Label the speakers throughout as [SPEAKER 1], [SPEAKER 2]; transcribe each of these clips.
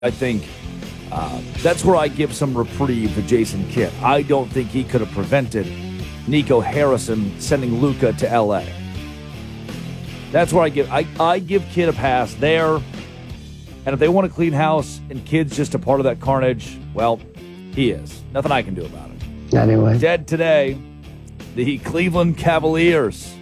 [SPEAKER 1] I think that's where I give some reprieve to Jason Kidd. I don't think he could have prevented Nico Harrison sending Luka to L.A. That's where I give Kidd a pass there. And if they want to clean house and Kidd's just a part of that carnage, well, he is. Nothing I can do about it.
[SPEAKER 2] Anyway.
[SPEAKER 1] Dead today, the Cleveland Cavaliers.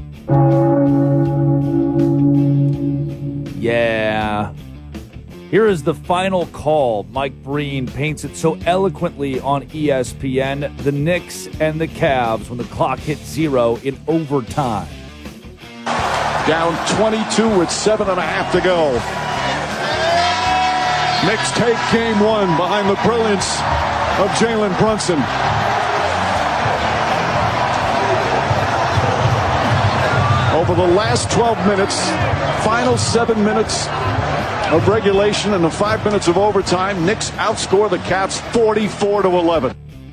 [SPEAKER 1] Yeah. Here is the final call. Mike Breen paints it so eloquently on ESPN. The Knicks and the Cavs when the clock hit 0 in overtime.
[SPEAKER 3] Down 22 with 7.5 to go. Knicks take game one behind the brilliance of Jalen Brunson. Over the last 12 minutes, final 7 minutes of regulation and the 5 minutes of overtime, Knicks outscore the Cavs 44-11.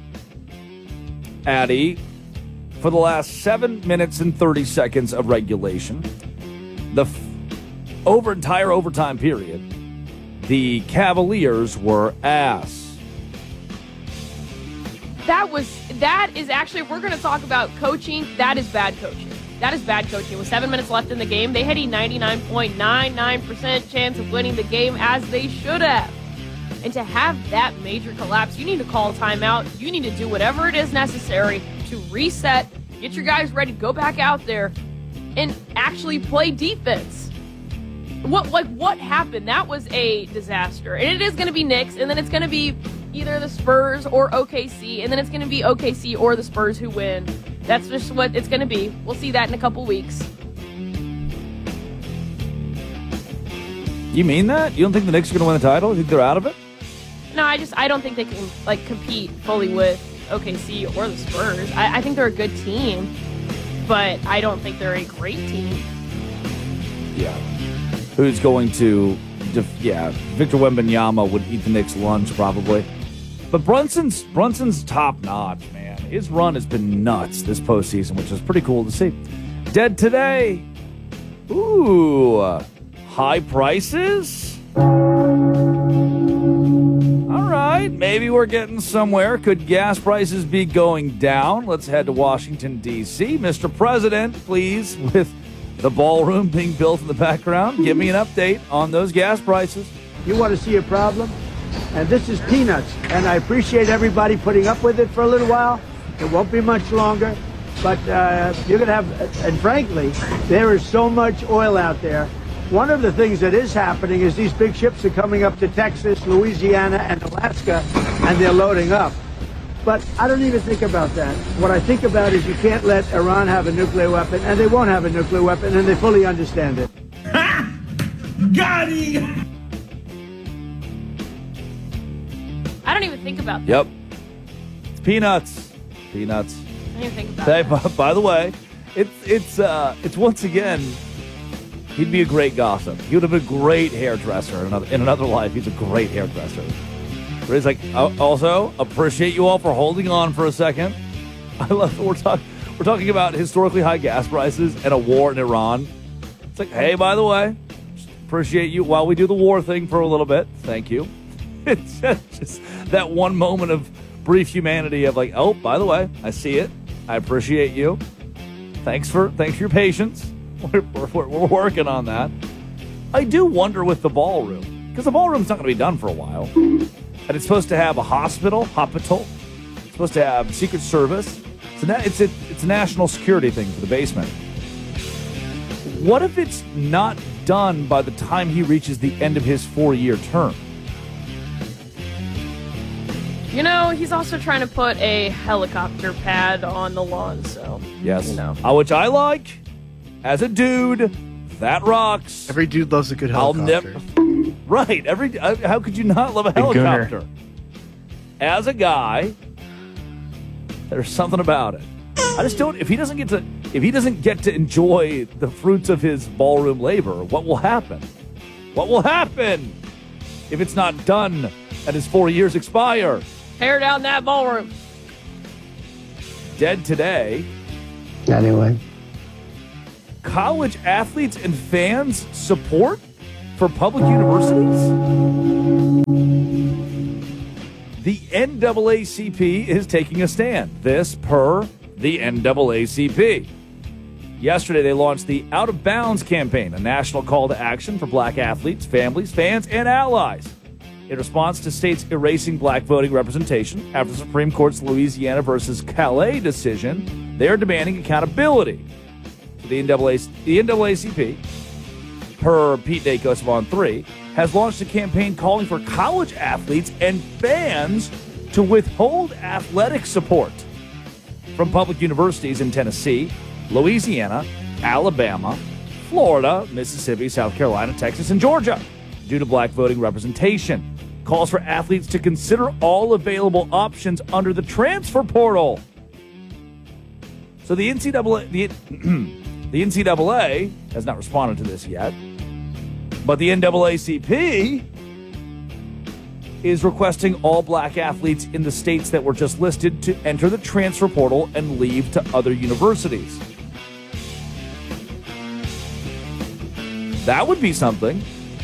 [SPEAKER 1] Addy, for the last 7 minutes and 30 seconds of regulation, the entire overtime period, the Cavaliers were ass.
[SPEAKER 4] That is actually, if we're going to talk about coaching, that is bad coaching. That is bad coaching. With 7 minutes left in the game, they had a 99.99% chance of winning the game, as they should have. And to have that major collapse, you need to call a timeout. You need to do whatever it is necessary to reset, get your guys ready, go back out there, and actually play defense. What happened? That was a disaster. And it is going to be Knicks, and then it's going to be either the Spurs or OKC, and then it's going to be OKC or the Spurs who win. That's just what it's going to be. We'll see that in a couple weeks.
[SPEAKER 1] You mean that? You don't think the Knicks are going to win the title? You think they're out of it?
[SPEAKER 4] No, I don't think they can compete fully with OKC or the Spurs. I think they're a good team, but I don't think they're a great team.
[SPEAKER 1] Yeah. Who's going to... Victor Wembanyama would eat the Knicks' lunch probably. But Brunson's top-notch, man. His run has been nuts this postseason, which is pretty cool to see. Dead today. Ooh. High prices? All right. Maybe we're getting somewhere. Could gas prices be going down? Let's head to Washington, D.C. Mr. President, please, with the ballroom being built in the background, give me an update on those gas prices.
[SPEAKER 2] You want to see a problem? And this is peanuts. And I appreciate everybody putting up with it for a little while. It won't be much longer. But you're going to have, and frankly, there is so much oil out there. One of the things that is happening is these big ships are coming up to Texas, Louisiana, and Alaska, and they're loading up. But I don't even think about that. What I think about is you can't let Iran have a nuclear weapon, and they won't have a nuclear weapon, and they fully understand it.
[SPEAKER 5] Ha! Got it!
[SPEAKER 4] I don't even think about that.
[SPEAKER 1] Yep. It's peanuts. Peanuts.
[SPEAKER 4] I don't even think about that.
[SPEAKER 1] By the way, it's once again, he'd be a great gossip. He would have been a great hairdresser in another life. He's a great hairdresser. But he's like, also, appreciate you all for holding on for a second. I love that we're talking about historically high gas prices and a war in Iran. It's like, hey, by the way, just appreciate you while we do the war thing for a little bit. Thank you. It's just that one moment of brief humanity of like, oh, by the way, I see it. I appreciate you. Thanks for your patience. We're working on that. I do wonder with the ballroom, because the ballroom's not going to be done for a while. And it's supposed to have a hospital. It's supposed to have Secret Service. It's a national security thing for the basement. What if it's not done by the time he reaches the end of his 4-year term?
[SPEAKER 4] You know, he's also trying to put a helicopter pad on the lawn, so...
[SPEAKER 1] Yes.
[SPEAKER 4] You know.
[SPEAKER 1] Which I like. As a dude, that rocks.
[SPEAKER 6] Every dude loves a good helicopter.
[SPEAKER 1] Right. How could you not love a helicopter? As a guy, there's something about it. I just don't. If he doesn't get to enjoy the fruits of his ballroom labor, what will happen? What will happen if it's not done and his 4 years expire?
[SPEAKER 4] Tear down that ballroom.
[SPEAKER 1] Dead today.
[SPEAKER 2] Anyway.
[SPEAKER 1] College athletes and fans support for public universities? NAACP is taking a stand. This per the NAACP. Yesterday, they launched the Out of Bounds campaign, a national call to action for black athletes, families, fans, and allies. In response to states erasing black voting representation after the Supreme Court's Louisiana versus Calais decision, they are demanding accountability. The NAACP, per Pete Dacos of On3, has launched a campaign calling for college athletes and fans to withhold athletic support from public universities in Tennessee, Louisiana, Alabama, Florida, Mississippi, South Carolina, Texas, and Georgia due to black voting representation. Calls for athletes to consider all available options under the transfer portal. So the NCAA, the NCAA has not responded to this yet, but the NAACP is requesting all black athletes in the states that were just listed to enter the transfer portal and leave to other universities. That would be something.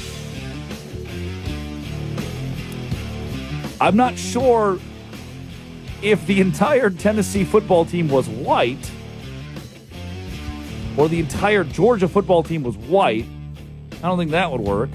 [SPEAKER 1] I'm not sure if the entire Tennessee football team was white or the entire Georgia football team was white. I don't think that would work.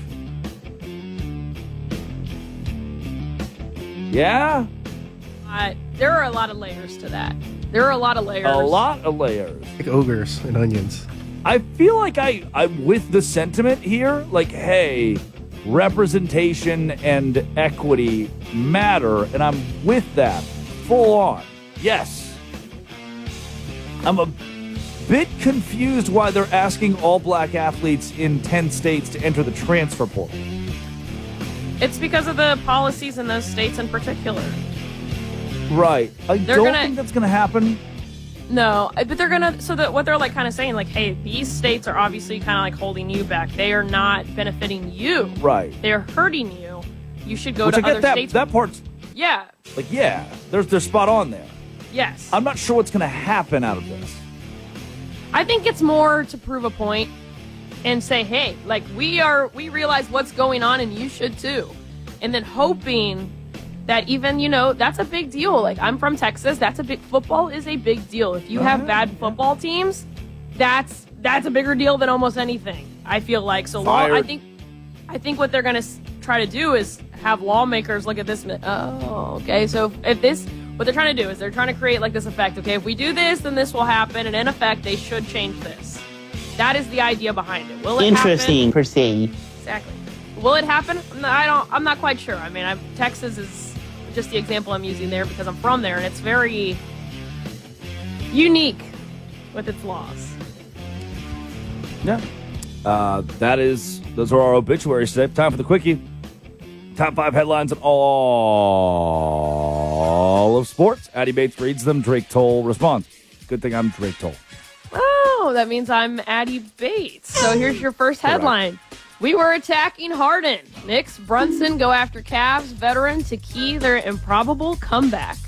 [SPEAKER 1] Yeah?
[SPEAKER 4] There are a lot of layers to that. There are a lot of layers.
[SPEAKER 1] A lot of layers.
[SPEAKER 6] Like ogres and onions.
[SPEAKER 1] I feel like I'm with the sentiment here. Like, hey, representation and equity matter, and I'm with that full on. Yes. I'm a bit confused why they're asking all black athletes in 10 states to enter the transfer portal.
[SPEAKER 4] It's because of the policies in those states in particular.
[SPEAKER 1] Right. I don't think that's going to happen.
[SPEAKER 4] No, but they're going to, so that what they're like kind of saying, like, hey, these states are obviously kind of like holding you back. They are not benefiting you.
[SPEAKER 1] Right.
[SPEAKER 4] They're hurting you. You should go
[SPEAKER 1] Which
[SPEAKER 4] to
[SPEAKER 1] I get
[SPEAKER 4] other
[SPEAKER 1] that,
[SPEAKER 4] states.
[SPEAKER 1] that part's,
[SPEAKER 4] yeah.
[SPEAKER 1] like, yeah, they're spot on there.
[SPEAKER 4] Yes.
[SPEAKER 1] I'm not sure what's going to happen out of this.
[SPEAKER 4] I think it's more to prove a point and say, hey, like, we realize what's going on and you should too. And then hoping that even, that's a big deal. Like, I'm from Texas. Football is a big deal. If you have bad football teams, that's a bigger deal than almost anything, I feel like. So I think what they're going to try to do is have lawmakers look at this. Oh, okay. So what they're trying to do is they're trying to create like this effect. Okay, if we do this, then this will happen. And in effect, they should change this. That is the idea behind it. Will it
[SPEAKER 7] Interesting,
[SPEAKER 4] happen?
[SPEAKER 7] per se.
[SPEAKER 4] Exactly. Will it happen? I'm not quite sure. I mean, Texas is just the example I'm using there because I'm from there, and it's very unique with its laws.
[SPEAKER 1] Yeah. Those are our obituaries today. Time for the quickie. Top 5 headlines in all of sports. Addie Bates reads them. Drake Toll responds. Good thing I'm Drake Toll.
[SPEAKER 4] Oh, that means I'm Addie Bates. So here's your first headline. We were attacking Harden. Knicks, Brunson go after Cavs veteran to key their improbable comeback.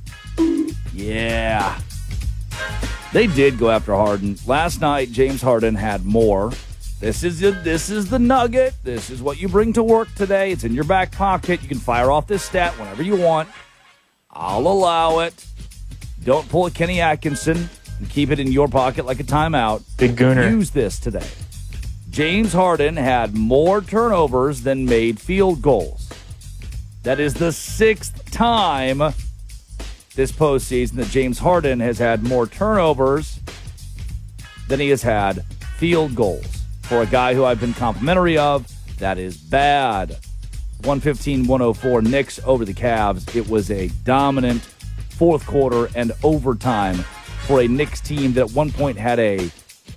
[SPEAKER 1] Yeah. They did go after Harden. Last night, James Harden had more. This is the nugget. This is what you bring to work today. It's in your back pocket. You can fire off this stat whenever you want. I'll allow it. Don't pull a Kenny Atkinson and keep it in your pocket like a timeout.
[SPEAKER 8] Big gooner.
[SPEAKER 1] Use this today. James Harden had more turnovers than made field goals. That is the 6th time this postseason that James Harden has had more turnovers than he has had field goals. For a guy who I've been complimentary of, that is bad. 115-104 Knicks over the Cavs. It was a dominant fourth quarter and overtime for a Knicks team that at one point had a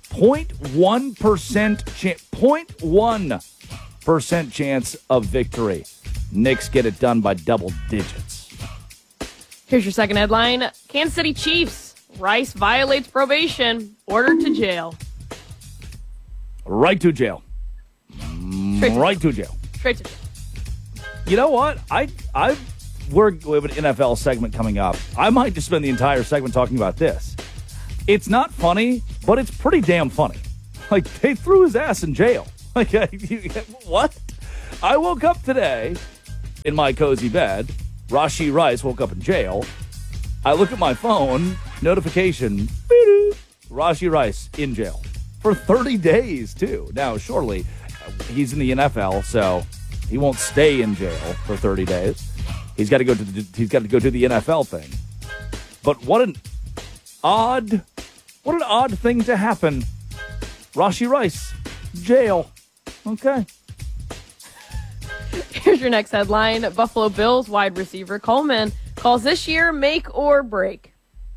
[SPEAKER 1] 0.1% chance of victory. Knicks get it done by double digits.
[SPEAKER 4] Here's your second headline. Kansas City Chiefs. Rice violates probation. Ordered to jail.
[SPEAKER 1] Right to jail. Right to jail.
[SPEAKER 4] Straight to jail.
[SPEAKER 1] You know what? We have an NFL segment coming up. I might just spend the entire segment talking about this. It's not funny, but it's pretty damn funny. Like, they threw his ass in jail. Like, what? I woke up today in my cozy bed Rashee Rice woke up in jail. I look at my phone, notification, Rashee Rice in jail for 30 days, too. Now, surely, he's in the NFL, so he won't stay in jail for 30 days. He's got to go do the NFL thing. But what an odd thing to happen. Rashee Rice, jail. Okay.
[SPEAKER 4] Here's your next headline. Buffalo Bills wide receiver Coleman calls this year make or break.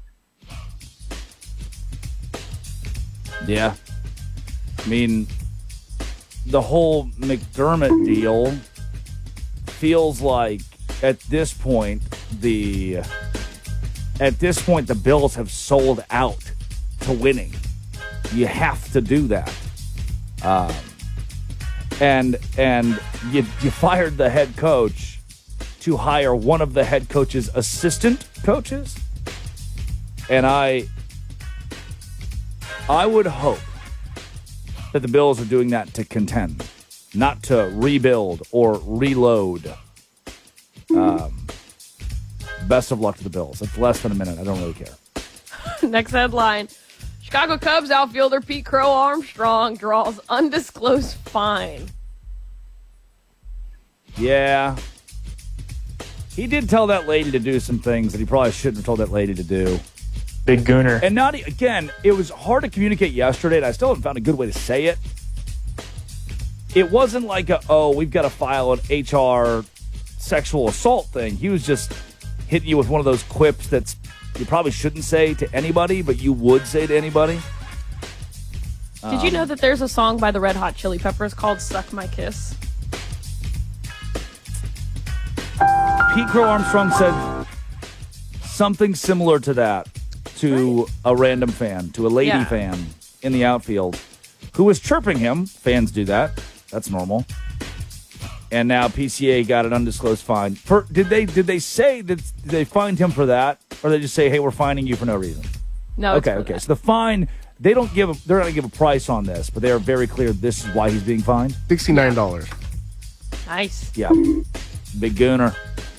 [SPEAKER 1] Yeah. I mean, the whole McDermott deal feels like at this point the Bills have sold out to winning. You have to do that. And you fired the head coach to hire one of the head coach's assistant coaches. And I would hope that the Bills are doing that to contend, not to rebuild or reload. Best of luck to the Bills. It's less than a minute. I don't really care.
[SPEAKER 4] Next headline. Chicago Cubs outfielder Pete Crow Armstrong draws undisclosed fine.
[SPEAKER 1] Yeah. He did tell that lady to do some things that he probably shouldn't have told that lady to do.
[SPEAKER 6] Big gooner.
[SPEAKER 1] And again, it was hard to communicate yesterday, and I still haven't found a good way to say it. It wasn't like we've got to file an HR sexual assault thing. He was just hitting you with one of those quips that's you probably shouldn't say to anybody, but you would say to anybody.
[SPEAKER 4] Did you know that there's a song by the Red Hot Chili Peppers called Suck My Kiss?
[SPEAKER 1] Pete Crow Armstrong said something similar to that to a random fan, to a lady fan in the outfield who was chirping him. Fans do that. That's normal. And now PCA got an undisclosed fine. Did they say that they fined him for that, or they just say, "Hey, we're fining you for no reason"?
[SPEAKER 4] No.
[SPEAKER 1] Okay. So the fine, they're not going to give a price on this, but they are very clear this is why he's being fined.
[SPEAKER 6] $69.
[SPEAKER 4] Nice.
[SPEAKER 1] Yeah, big gooner.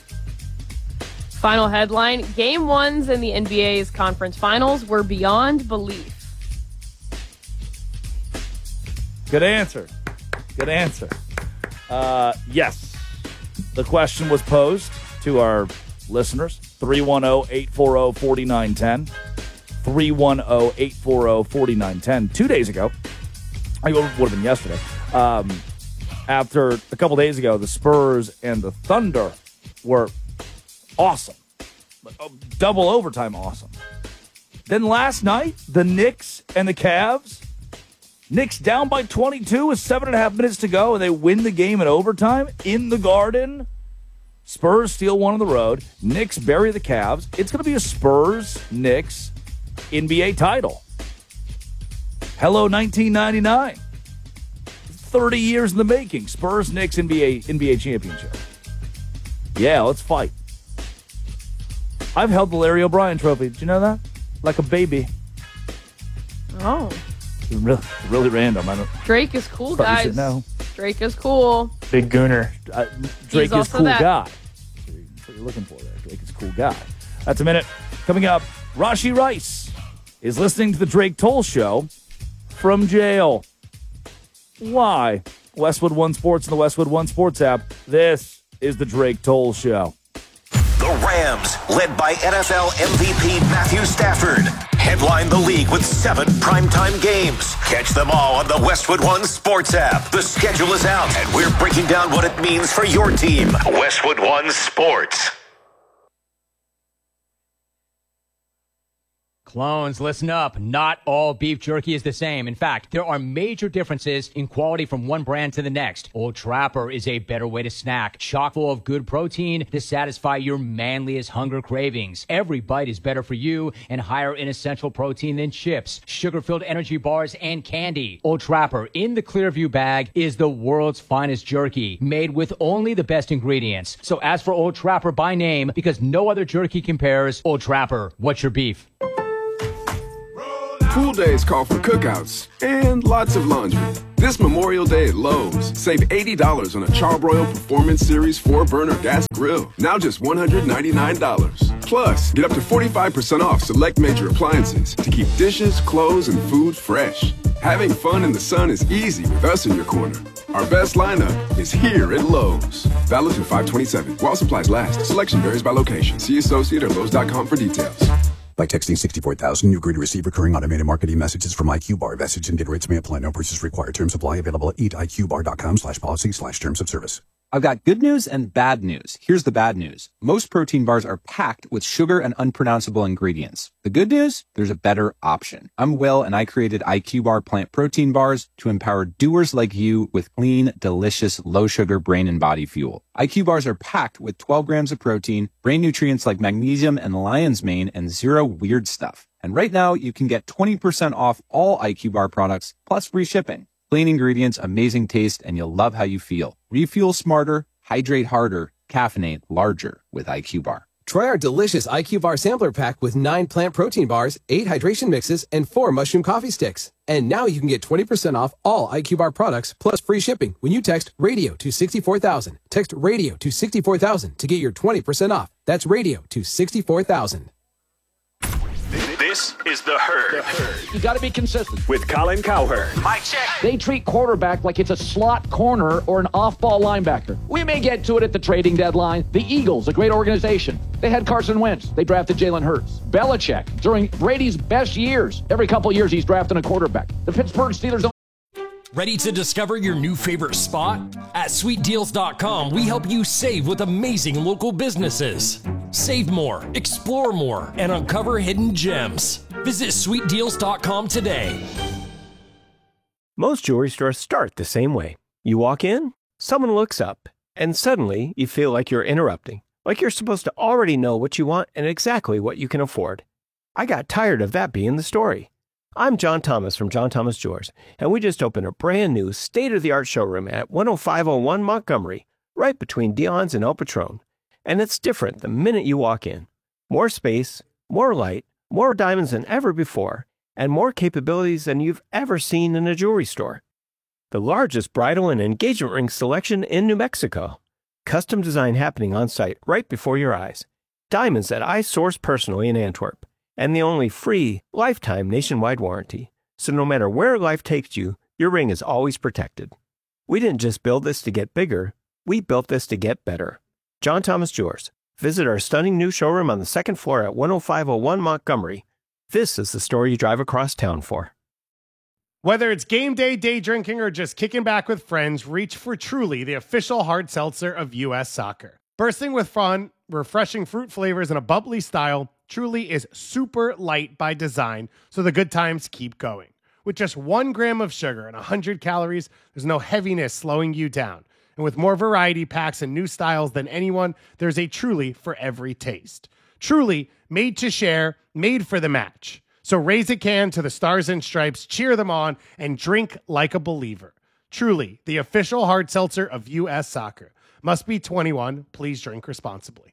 [SPEAKER 4] Final headline. Game ones in the NBA's conference finals were beyond belief.
[SPEAKER 1] Good answer. Yes. The question was posed to our listeners. 310-840-4910. 310-840-4910. 2 days ago. I think it would have been yesterday. After a couple days ago, the Spurs and the Thunder were awesome. Double overtime awesome. Then last night, the Knicks and the Cavs. Knicks down by 22 with 7.5 minutes to go, and they win the game in overtime in the Garden. Spurs steal one on the road. Knicks bury the Cavs. It's going to be a Spurs-Knicks NBA title. Hello, 1999. 30 years in the making. Spurs-Knicks NBA championship. Yeah, let's fight. I've held the Larry O'Brien trophy. Did you know that? Like a baby.
[SPEAKER 4] Oh.
[SPEAKER 1] Really random.
[SPEAKER 4] Drake is cool, guys.
[SPEAKER 1] No.
[SPEAKER 4] Drake is cool.
[SPEAKER 6] Big gooner.
[SPEAKER 1] Drake is cool guy. That's what you're looking for there. Drake is cool guy. That's a minute. Coming up, Rashee Rice is listening to the Drake Toll Show from jail. Why? Westwood One Sports and the Westwood One Sports app. This is the Drake Toll Show.
[SPEAKER 7] The Rams, led by NFL MVP Matthew Stafford, headline the league with 7 primetime games. Catch them all on the Westwood One Sports app. The schedule is out, and we're breaking down what it means for your team. Westwood One Sports.
[SPEAKER 8] Clones, listen up. Not all beef jerky is the same. In fact, there are major differences in quality from one brand to the next. Old Trapper is a better way to snack, chock full of good protein to satisfy your manliest hunger cravings. Every bite is better for you and higher in essential protein than chips, sugar-filled energy bars, and candy. Old Trapper in the Clearview bag is the world's finest jerky, made with only the best ingredients. So ask for Old Trapper by name because no other jerky compares. Old Trapper, what's your beef?
[SPEAKER 9] Pool days call for cookouts and lots of laundry. This Memorial Day at Lowe's, save $80 on a Charbroil Performance Series 4-burner gas grill. Now just $199. Plus, get up to 45% off select major appliances to keep dishes, clothes, and food fresh. Having fun in the sun is easy with us in your corner. Our best lineup is here at Lowe's. Valid through 5/27. While supplies last. Selection varies by location. See associate at Lowe's.com for details.
[SPEAKER 10] By texting 64,000, you agree to receive recurring automated marketing messages from IQ Bar. Message and data rates may apply. No purchase required. Terms apply. Available at eatiqbar.com/policy/terms of service.
[SPEAKER 11] I've got good news and bad news. Here's the bad news. Most protein bars are packed with sugar and unpronounceable ingredients. The good news? There's a better option. I'm Will, and I created IQ Bar plant protein bars to empower doers like you with clean, delicious, low-sugar brain and body fuel. IQ bars are packed with 12 grams of protein, brain nutrients like magnesium and lion's mane, and zero weird stuff. And right now, you can get 20% off all IQ Bar products, plus free shipping. Clean ingredients, amazing taste, and you'll love how you feel. Refuel smarter, hydrate harder, caffeinate larger with IQ Bar.
[SPEAKER 12] Try our delicious IQ Bar sampler pack with 9 plant protein bars, 8 hydration mixes, and 4 mushroom coffee sticks. And now you can get 20% off all IQ Bar products plus free shipping when you text RADIO to 64,000. Text RADIO to 64,000 to get your 20% off. That's RADIO to 64,000.
[SPEAKER 13] This is The Herd.
[SPEAKER 14] You got to be consistent.
[SPEAKER 13] With Colin Cowherd.
[SPEAKER 14] Mike check. They treat quarterback like it's a slot corner or an off-ball linebacker. We may get to it at the trading deadline. The Eagles, a great organization. They had Carson Wentz. They drafted Jalen Hurts. Belichick, during Brady's best years, every couple years he's drafting a quarterback. The Pittsburgh Steelers don't.
[SPEAKER 15] Ready to discover your new favorite spot? At SweetDeals.com, we help you save with amazing local businesses. Save more, explore more, and uncover hidden gems. Visit SweetDeals.com today.
[SPEAKER 16] Most jewelry stores start the same way. You walk in, someone looks up, and suddenly you feel like you're interrupting, like you're supposed to already know what you want and exactly what you can afford. I got tired of that being the story. I'm John Thomas from John Thomas Jewelers, and we just opened a brand new state-of-the-art showroom at 10501 Montgomery, right between Dion's and El Patron. And it's different the minute you walk in. More space, more light, more diamonds than ever before, and more capabilities than you've ever seen in a jewelry store. The largest bridal and engagement ring selection in New Mexico. Custom design happening on site right before your eyes. Diamonds that I source personally in Antwerp. And the only free, lifetime nationwide warranty. So no matter where life takes you, your ring is always protected. We didn't just build this to get bigger, we built this to get better. John Thomas Jewelers. Visit our stunning new showroom on the second floor at 10501 Montgomery. This is the store you drive across town for.
[SPEAKER 17] Whether it's game day, day drinking, or just kicking back with friends, reach for Truly, the official hard seltzer of U.S. Soccer. Bursting with fun, refreshing fruit flavors, and a bubbly style, Truly is super light by design, so the good times keep going. With just 1 gram of sugar and 100 calories, there's no heaviness slowing you down. And with more variety packs and new styles than anyone, there's a Truly for every taste. Truly, made to share, made for the match. So raise a can to the Stars and Stripes, cheer them on, and drink like a believer. Truly, the official hard seltzer of U.S. Soccer. Must be 21. Please drink responsibly.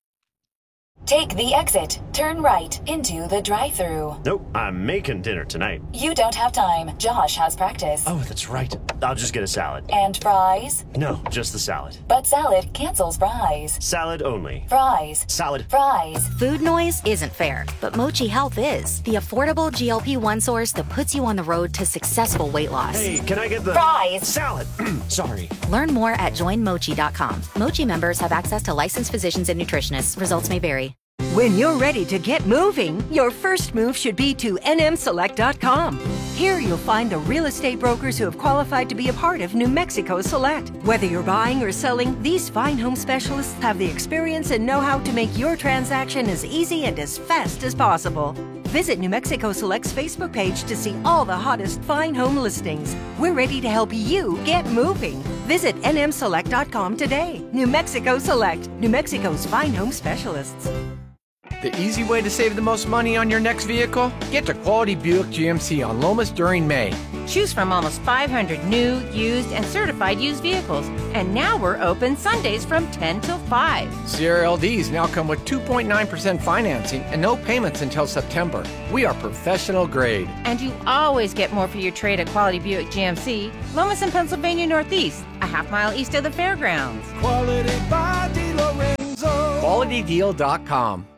[SPEAKER 18] Take the exit. Turn right into the drive-thru.
[SPEAKER 13] Nope, I'm making dinner tonight.
[SPEAKER 18] You don't have time. Josh has practice.
[SPEAKER 13] Oh, that's right. I'll just get a salad.
[SPEAKER 18] And fries?
[SPEAKER 13] No, just the salad.
[SPEAKER 18] But salad cancels fries.
[SPEAKER 13] Salad only.
[SPEAKER 18] Fries.
[SPEAKER 13] Salad.
[SPEAKER 18] Fries.
[SPEAKER 19] Food noise isn't fair, but Mochi Health is. The affordable GLP-1 source that puts you on the road to successful weight loss.
[SPEAKER 13] Hey, can I get the
[SPEAKER 18] fries?
[SPEAKER 13] Salad. Sorry.
[SPEAKER 19] Learn more at joinmochi.com. Mochi members have access to licensed physicians and nutritionists. Results may vary.
[SPEAKER 20] When you're ready to get moving, your first move should be to nmselect.com. Here you'll find the real estate brokers who have qualified to be a part of New Mexico Select. Whether you're buying or selling, these fine home specialists have the experience and know-how to make your transaction as easy and as fast as possible. Visit New Mexico Select's Facebook page to see all the hottest fine home listings. We're ready to help you get moving. Visit nmselect.com today. New Mexico Select, New Mexico's fine home specialists.
[SPEAKER 21] The easy way to save the most money on your next vehicle? Get to Quality Buick GMC on Lomas during May. Choose from almost 500 new, used, and certified used vehicles. And now we're open Sundays from 10 till 5.
[SPEAKER 22] Sierra LDs now come with 2.9% financing and no payments until September. We are professional grade.
[SPEAKER 21] And you always get more for your trade at Quality Buick GMC, Lomas and Pennsylvania Northeast, a half-mile east of the fairgrounds.
[SPEAKER 22] Quality by DeLorenzo. QualityDeal.com.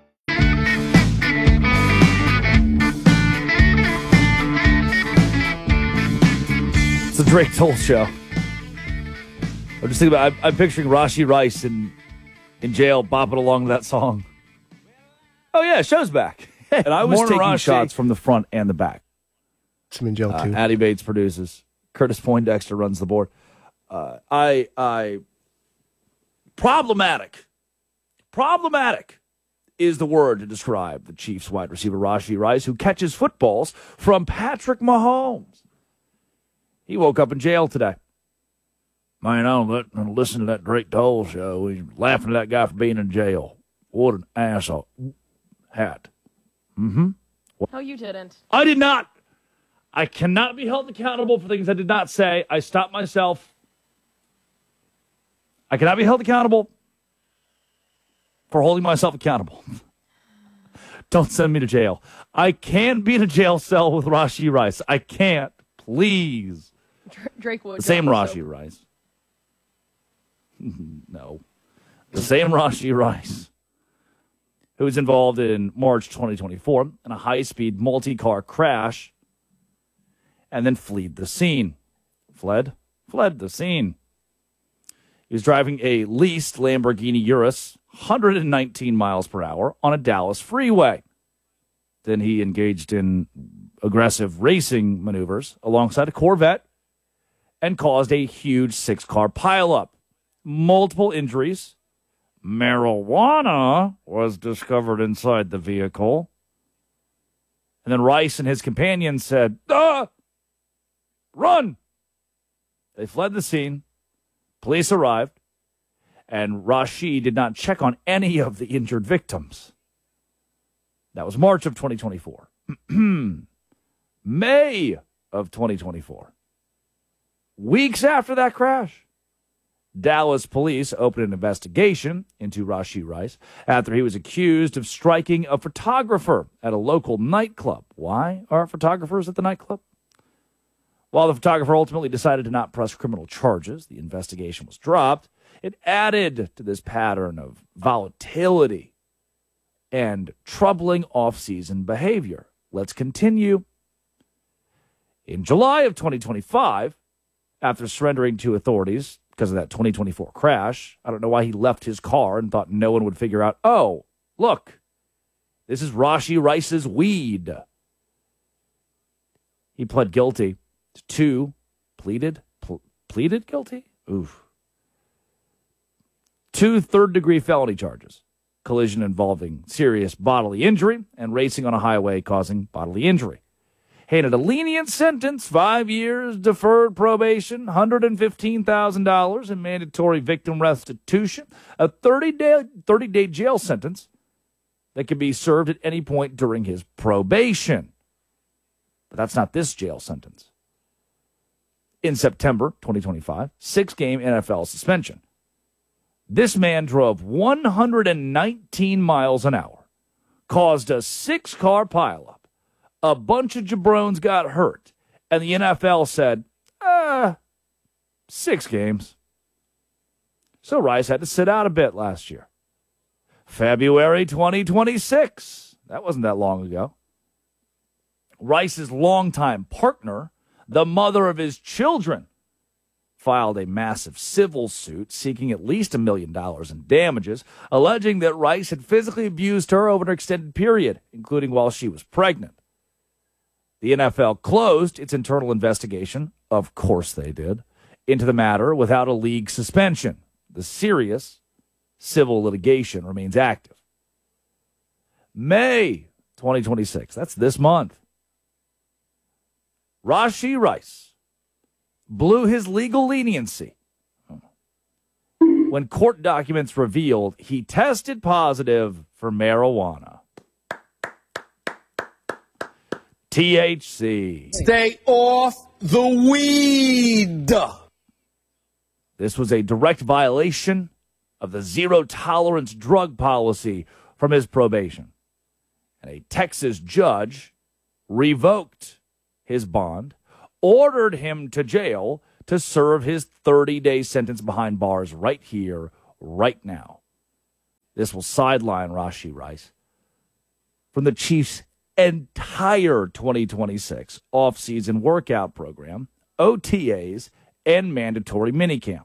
[SPEAKER 1] It's the Drake Toll Show. I'm just thinking about. I'm picturing Rashee Rice in jail, bopping along to that song. Oh yeah, show's back. And I was taking shots from the front and the back.
[SPEAKER 17] I'm in jail too.
[SPEAKER 1] Addie Bates produces. Curtis Poindexter runs the board. Problematic. Problematic is the word to describe the Chiefs wide receiver Rashee Rice, who catches footballs from Patrick Mahomes. He woke up in jail today. Man, I don't listen to that Drake Toll show. He's laughing at that guy for being in jail. What an asshole. Hat. Mm-hmm.
[SPEAKER 4] No, you didn't.
[SPEAKER 1] I did not. I cannot be held accountable for things I did not say. I stopped myself. I cannot be held accountable for holding myself accountable. Don't send me to jail. I can't be in a jail cell with Rashee Rice. I can't. Please.
[SPEAKER 4] Drake would.
[SPEAKER 1] The same Rashee Rice. No. The same Rashee Rice, who was involved in March 2024 in a high-speed multi-car crash and then fled the scene. Fled the scene. He was driving a leased Lamborghini Urus, 119 miles per hour on a Dallas freeway. Then he engaged in aggressive racing maneuvers alongside a Corvette and caused a huge 6-car pileup. Multiple injuries. Marijuana was discovered inside the vehicle. And then Rice and his companions said, run! They fled the scene. Police arrived. And Rashee did not check on any of the injured victims. That was March of 2024. May of 2024. Weeks after that crash, Dallas police opened an investigation into Rashee Rice after he was accused of striking a photographer at a local nightclub. Why are photographers at the nightclub? While the photographer ultimately decided to not press criminal charges, the investigation was dropped. It added to this pattern of volatility and troubling off-season behavior. Let's continue. In July of 2025, after surrendering to authorities because of that 2024 crash, I don't know why he left his car and thought no one would figure out, oh, look, this is Rashee Rice's weed. He pled guilty to pleaded guilty? Oof. 2 third-degree felony charges. Collision involving serious bodily injury and racing on a highway causing bodily injury. Handed a lenient sentence, 5 years, deferred probation, $115,000 in mandatory victim restitution, a 30-day jail sentence that can be served at any point during his probation. But that's not this jail sentence. In September 2025, 6-game NFL suspension. This man drove 119 miles an hour, caused a 6-car pileup. A bunch of jabrones got hurt, and the NFL said, 6 games. So Rice had to sit out a bit last year. February 2026. That wasn't that long ago. Rice's longtime partner, the mother of his children, filed a massive civil suit seeking at least $1 million in damages, alleging that Rice had physically abused her over an extended period, including while she was pregnant. The NFL closed its internal investigation, of course they did, into the matter without a league suspension. The serious civil litigation remains active. May 2026, that's this month. Rashee Rice blew his legal leniency when court documents revealed he tested positive for marijuana. THC.
[SPEAKER 23] Stay off
[SPEAKER 1] the weed. This was a direct violation of the zero-tolerance drug policy from his probation. And a Texas judge revoked his bond, ordered him to jail to serve his 30-day sentence behind bars right here, right now. This will sideline Rashee Rice from the Chiefs' entire 2026 offseason workout program, OTAs, and mandatory minicamp.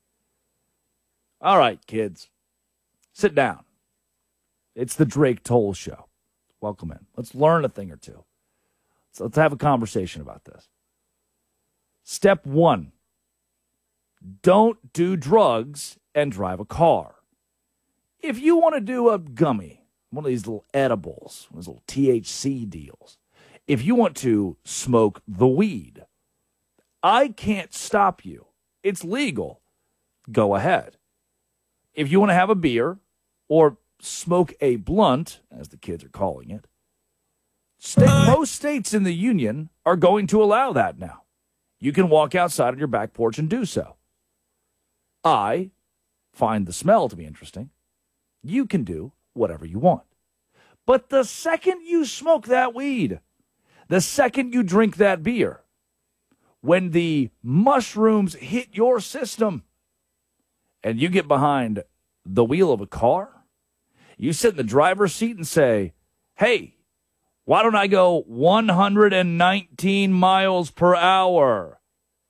[SPEAKER 1] All right, kids, sit down. It's the Drake Toll Show. Welcome in. Let's learn a thing or two. So let's have a conversation about this. Step 1, don't do drugs and drive a car. If you want to do a gummy, one of these little edibles, one of those little THC deals, if you want to smoke the weed, I can't stop you. It's legal. Go ahead. If you want to have a beer or smoke a blunt, as the kids are calling it, most states in the union are going to allow that now. You can walk outside on your back porch and do so. I find the smell to be interesting. You can do whatever you want. But the second you smoke that weed, the second you drink that beer, when the mushrooms hit your system and you get behind the wheel of a car, you sit in the driver's seat and say, hey, why don't I go 119 miles per hour?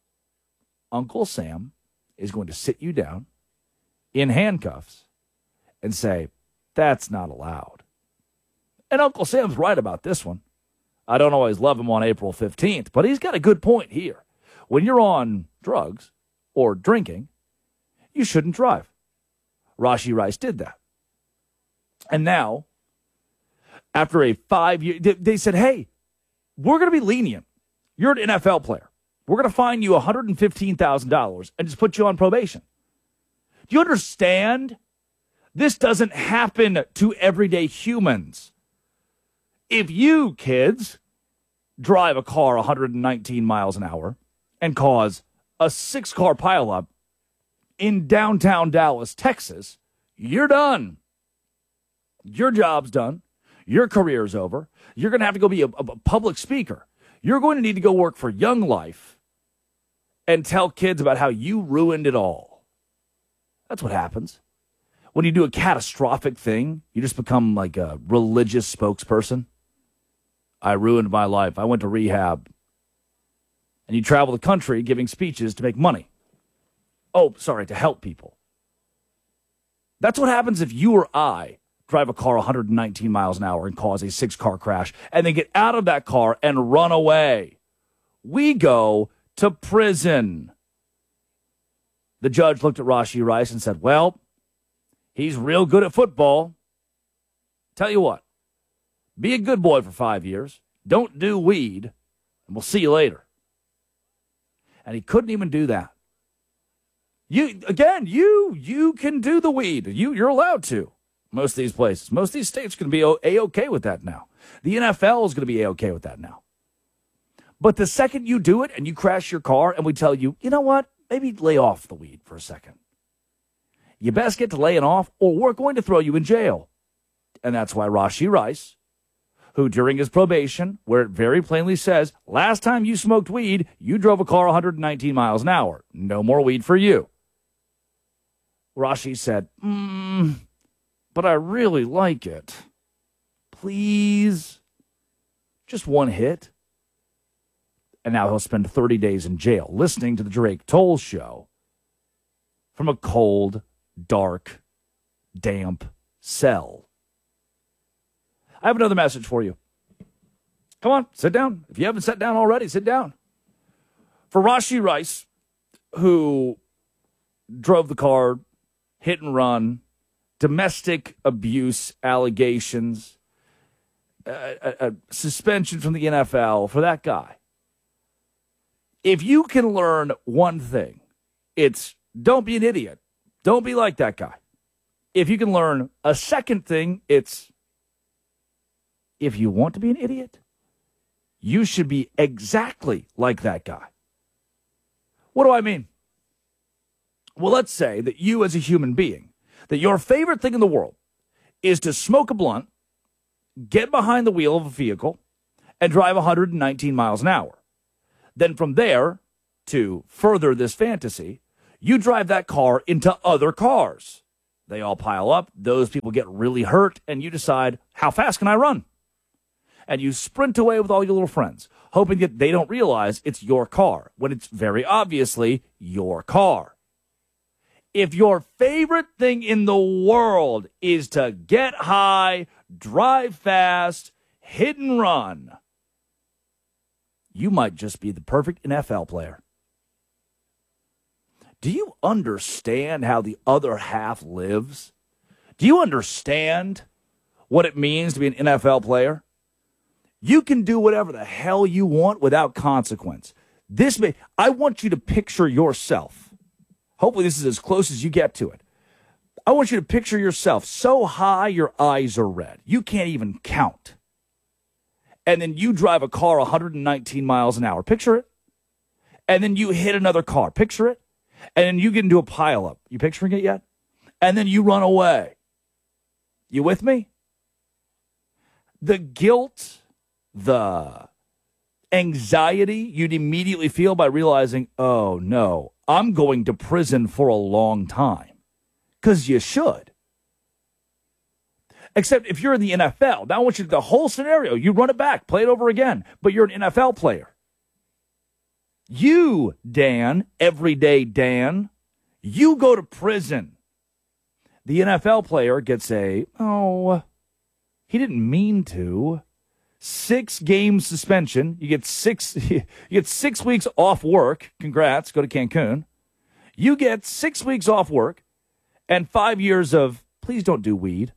[SPEAKER 1] Uncle Sam is going to sit you down in handcuffs and say, that's not allowed. And Uncle Sam's right about this one. I don't always love him on April 15th, but he's got a good point here. When you're on drugs or drinking, you shouldn't drive. Rashee Rice did that. And now, after a 5-year, they said, hey, we're going to be lenient. You're an NFL player. We're going to fine you $115,000 and just put you on probation. Do you understand? This doesn't happen to everyday humans. If you, kids, drive a car 119 miles an hour and cause a 6-car pileup in downtown Dallas, Texas, you're done. Your job's done. Your career's over. You're going to have to go be a public speaker. You're going to need to go work for Young Life and tell kids about how you ruined it all. That's what happens. When you do a catastrophic thing, you just become like a religious spokesperson. I ruined my life. I went to rehab. And you travel the country giving speeches to make money. To help people. That's what happens if you or I drive a car 119 miles an hour and cause a 6-car crash and then get out of that car and run away. We go to prison. The judge looked at Rashee Rice and said, well, he's real good at football. Tell you what, be a good boy for 5 years. Don't do weed, and we'll see you later. And he couldn't even do that. You can do the weed. You're allowed to. Most of these places. Most of these states are going to be A-okay with that now. The NFL is going to be A-okay with that now. But the second you do it and you crash your car and we tell you, you know what, maybe lay off the weed for a second. You best get to laying off or we're going to throw you in jail. And that's why Rashee Rice, who during his probation, where it very plainly says, last time you smoked weed, you drove a car 119 miles an hour. No more weed for you. Rashee said, but I really like it. Please. Just one hit. And now he'll spend 30 days in jail listening to the Drake Toll Show from a cold, dark, damp cell. I have another message for you. Come on, sit down. If you haven't sat down already, sit down. For Rashee Rice, who drove the car, hit and run, domestic abuse allegations, a suspension from the NFL, for that guy. If you can learn one thing, it's don't be an idiot. Don't be like that guy. If you can learn a second thing, it's if you want to be an idiot, You should be exactly like that guy. What do I mean? Well, let's say that you as a human being, that your favorite thing in the world is to smoke a blunt, get behind the wheel of a vehicle, and drive 119 miles an hour. Then from there, to further this fantasy, you drive that car into other cars. They all pile up, those people get really hurt, and you decide, how fast can I run? And you sprint away with all your little friends, hoping that they don't realize it's your car, when it's very obviously your car. If your favorite thing in the world is to get high, drive fast, hit and run, you might just be the perfect NFL player. Do you understand how the other half lives? Do you understand what it means to be an NFL player? You can do whatever the hell you want without consequence. I want you to picture yourself. Hopefully this is as close as you get to it. I want you to picture yourself so high your eyes are red. You can't even count. And then you drive a car 119 miles an hour. Picture it. And then you hit another car. Picture it. And then you get into a pileup. You picturing it yet? And then you run away. You with me? The guilt, the anxiety you'd immediately feel by realizing, oh no, I'm going to prison for a long time. Because you should. Except if you're in the NFL, now I want you to, the whole scenario, you run it back, play it over again, but you're an NFL player. You, Dan, everyday Dan, you go to prison. The NFL player gets he didn't mean to. 6-game suspension. You get 6 weeks off work. Congrats, go to Cancun. You get 6 weeks off work and 5 years of, please don't do weed.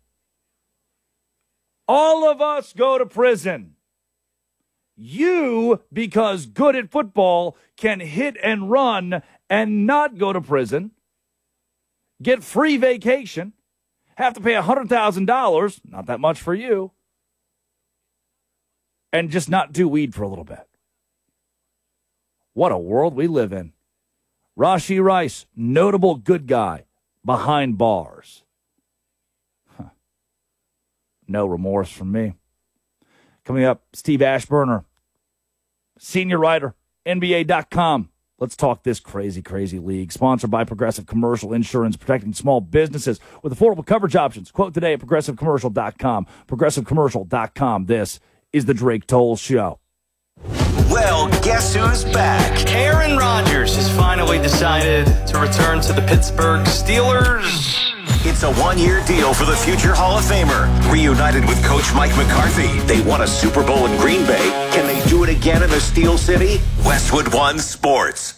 [SPEAKER 1] All of us go to prison. You, because good at football, can hit and run and not go to prison, get free vacation, have to pay $100,000, not that much for you, and just not do weed for a little bit. What a world we live in. Rashee Rice, notable good guy, behind bars. No remorse from me. Coming up, Steve Ashburner, senior writer, NBA.com. Let's talk this crazy, crazy league. Sponsored by Progressive Commercial Insurance, protecting small businesses with affordable coverage options. Quote today at ProgressiveCommercial.com. ProgressiveCommercial.com. This is the Drake Toll Show.
[SPEAKER 7] Well, guess who's back?
[SPEAKER 3] Aaron Rodgers has finally decided to return to the Pittsburgh Steelers.
[SPEAKER 7] It's a one-year deal for the future Hall of Famer. Reunited with Coach Mike McCarthy, they won a Super Bowl in Green Bay. Can they do it again in the Steel City? Westwood One Sports.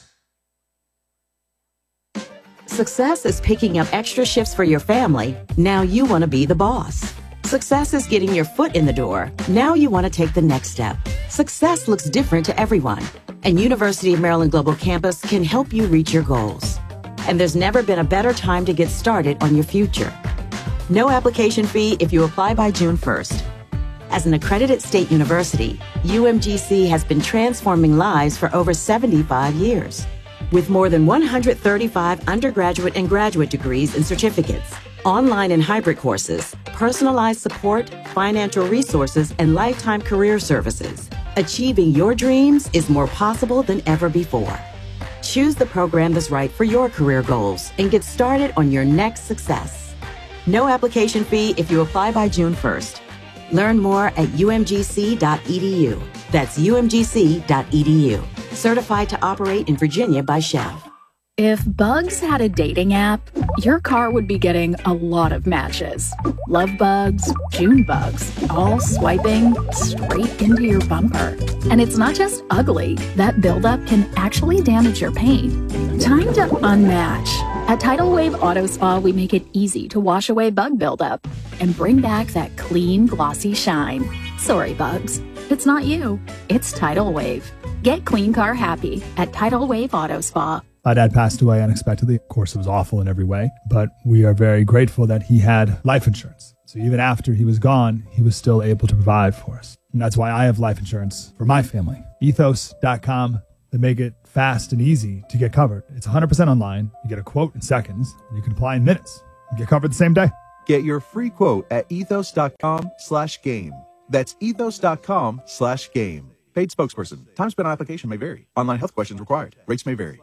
[SPEAKER 5] Success is picking up extra shifts for your family. Now you want to be the boss. Success is getting your foot in the door. Now you want to take the next step. Success looks different to everyone, and University of Maryland Global Campus can help you reach your goals. And there's never been a better time to get started on your future. No application fee if you apply by June 1st. As an accredited state university, UMGC has been transforming lives for over 75 years. With more than 135 undergraduate and graduate degrees and certificates, online and hybrid courses, personalized support, financial resources, and lifetime career services, achieving your dreams is more possible than ever before. Choose the program that's right for your career goals and get started on your next success. No application fee if you apply by June 1st. Learn more at umgc.edu. That's umgc.edu. Certified to operate in Virginia by Chev.
[SPEAKER 23] If Bugs had a dating app, your car would be getting a lot of matches. Love bugs, June bugs, all swiping straight into your bumper. And it's not just ugly. That buildup can actually damage your paint. Time to unmatch. At Tidal Wave Auto Spa, we make it easy to wash away bug buildup and bring back that clean, glossy shine. Sorry, bugs. It's not you. It's Tidal Wave. Get clean car happy at Tidal Wave Auto Spa.
[SPEAKER 24] My dad passed away unexpectedly. Of course, it was awful in every way, but we are very grateful that he had life insurance. So even after he was gone, he was still able to provide for us. And that's why I have life insurance for my family. Ethos.com. They make it fast and easy to get covered. It's 100% online. You get a quote in seconds, and you can apply in minutes. You get covered the same day.
[SPEAKER 2] Get your free quote at ethos.com/game. That's ethos.com/game. Paid spokesperson. Time spent on application may vary. Online health questions required. Rates may vary.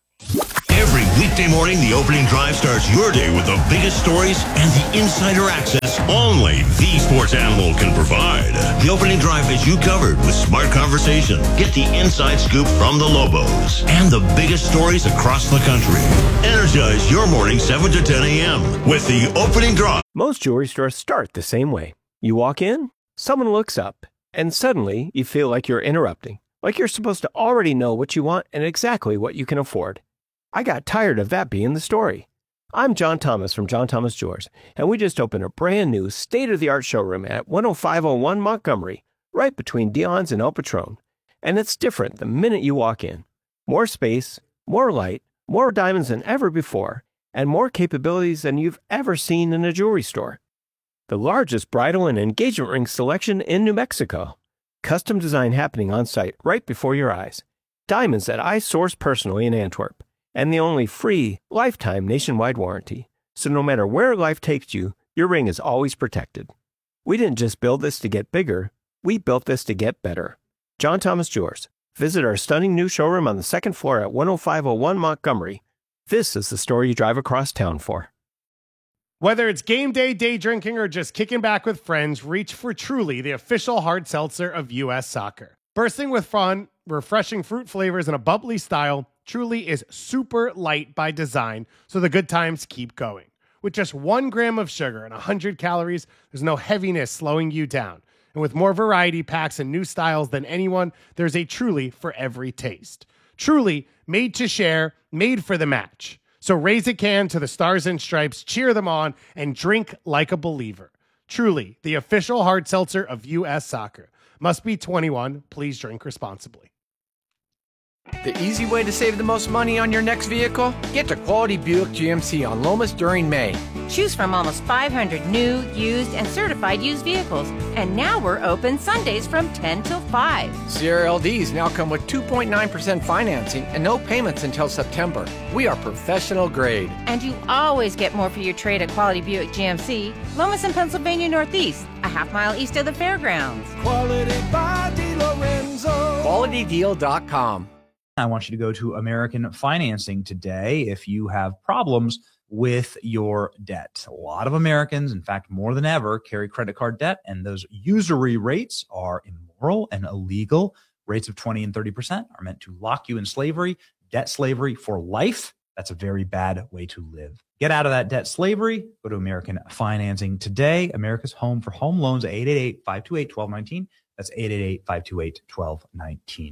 [SPEAKER 6] Every weekday morning, the opening drive starts your day with the biggest stories and the insider access only the Sports Animal can provide. The opening drive has you covered with smart conversation. Get the inside scoop from the Lobos and the biggest stories across the country. Energize your morning 7 to 10 a.m. with the opening drive.
[SPEAKER 16] Most jewelry stores start the same way. You walk in, someone looks up, and suddenly you feel like you're interrupting, like you're supposed to already know what you want and exactly what you can afford. I got tired of that being the story. I'm John Thomas from John Thomas Jewelers, and we just opened a brand new state-of-the-art showroom at 10501 Montgomery, right between Dion's and El Patron. And it's different the minute you walk in. More space, more light, more diamonds than ever before, and more capabilities than you've ever seen in a jewelry store. The largest bridal and engagement ring selection in New Mexico. Custom design happening on site right before your eyes. Diamonds that I source personally in Antwerp. And the only free, lifetime nationwide warranty. So no matter where life takes you, your ring is always protected. We didn't just build this to get bigger, we built this to get better. John Thomas Jewelers. Visit our stunning new showroom on the second floor at 10501 Montgomery. This is the store you drive across town for.
[SPEAKER 17] Whether it's game day, day drinking, or just kicking back with friends, reach for Truly, the official hard seltzer of U.S. soccer. Bursting with fun, refreshing fruit flavors, and a bubbly style, Truly is super light by design, so the good times keep going. With just 1 gram of sugar and 100 calories, there's no heaviness slowing you down. And with more variety packs and new styles than anyone, there's a Truly for every taste. Truly, made to share, made for the match. So raise a can to the Stars and Stripes, cheer them on, and drink like a believer. Truly, the official hard seltzer of U.S. soccer. Must be 21. Please drink responsibly.
[SPEAKER 22] The easy way to save the most money on your next vehicle? Get to Quality Buick GMC on Lomas during May.
[SPEAKER 21] Choose from almost 500 new, used, and certified used vehicles. And now we're open Sundays from 10 till 5.
[SPEAKER 22] Sierra LDs now come with 2.9% financing and no payments until September. We are professional grade.
[SPEAKER 21] And you always get more for your trade at Quality Buick GMC, Lomas in Pennsylvania Northeast, a half-mile east of the fairgrounds.
[SPEAKER 22] Quality by DiLorenzo. QualityDeal.com.
[SPEAKER 8] I want you to go to American Financing today if you have problems with your debt. A lot of Americans, in fact, more than ever, carry credit card debt, and those usury rates are immoral and illegal. Rates of 20 and 30% are meant to lock you in slavery, debt slavery for life. That's a very bad way to live. Get out of that debt slavery. Go to American Financing today. America's home for home loans, 888-528-1219. That's 888-528-1219.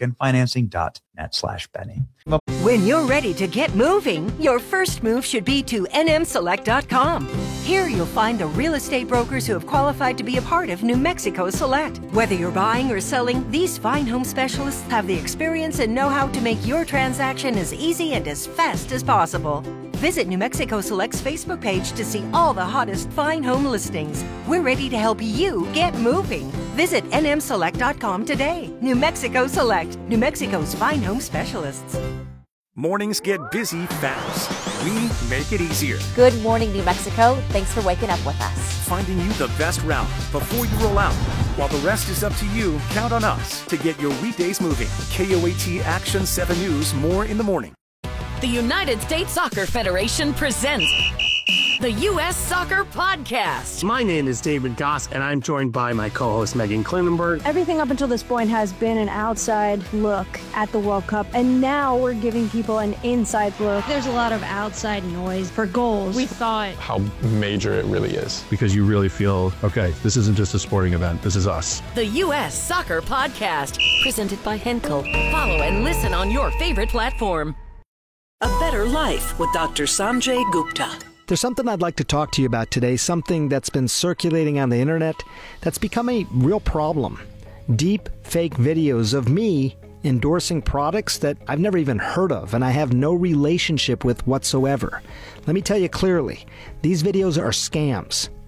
[SPEAKER 8] AmericanFinancing.net/Benny.
[SPEAKER 20] When you're ready to get moving, your first move should be to nmselect.com. Here you'll find the real estate brokers who have qualified to be a part of New Mexico Select. Whether you're buying or selling, these fine home specialists have the experience and know-how to make your transaction as easy and as fast as possible. Visit New Mexico Select's Facebook page to see all the hottest fine home listings. We're ready to help you get moving. Visit nmselect.com today. New Mexico Select, New Mexico's fine home specialists.
[SPEAKER 9] Mornings get busy fast. We make it easier.
[SPEAKER 25] Good morning, New Mexico. Thanks for waking up with us.
[SPEAKER 9] Finding you the best route before you roll out. While the rest is up to you, count on us to get your weekdays moving. KOAT Action 7 News, more in the morning.
[SPEAKER 26] The United States Soccer Federation presents the U.S. Soccer Podcast.
[SPEAKER 27] My name is David Goss, and I'm joined by my co-host Megan Klinenberg.
[SPEAKER 28] Everything up until this point has been an outside look at the World Cup, and now we're giving people an inside look.
[SPEAKER 29] There's a lot of outside noise for goals.
[SPEAKER 4] We saw it.
[SPEAKER 30] How major it really is. Because you really feel, okay, this isn't just a sporting event, this is us.
[SPEAKER 26] The U.S. Soccer Podcast, presented by Henkel. Follow and listen on your favorite platform.
[SPEAKER 31] A Better Life with Dr. Sanjay Gupta.
[SPEAKER 32] There's something I'd like to talk to you about today, something that's been circulating on the internet that's become a real problem. Deep fake videos of me endorsing products that I've never even heard of and I have no relationship with whatsoever. Let me tell you clearly, these videos are scams.